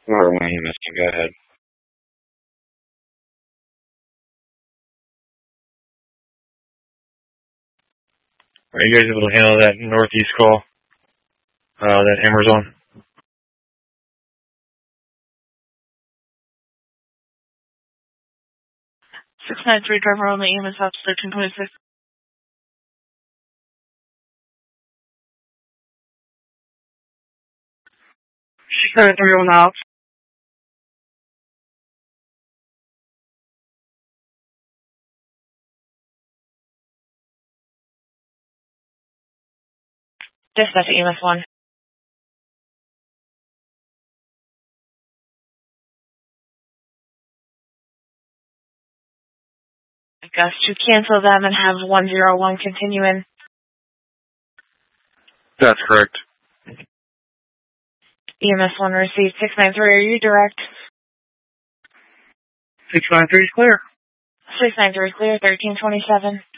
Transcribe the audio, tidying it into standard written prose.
Or when EMS can go ahead. Are you guys able to handle that northeast call? That Hammer's on? 693 driver on the EMS Ops 1326. 693 on the Ops. Dispatch EMS 1. I guess to cancel them and have 101 continue in. That's correct. EMS 1 received 693. Are you direct? 693 is clear. 693 is clear. 1327.